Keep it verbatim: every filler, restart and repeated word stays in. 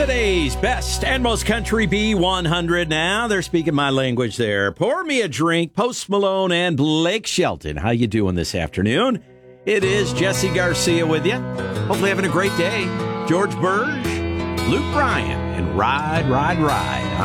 Today's best and most country B one hundred. Now they're speaking my language there. Pour me a drink. Post Malone and Blake Shelton. How you doing this afternoon? It is Jesse Garcia with you. Hopefully having a great day. George Burge, Luke Bryan, and Ride, Ride, Ride.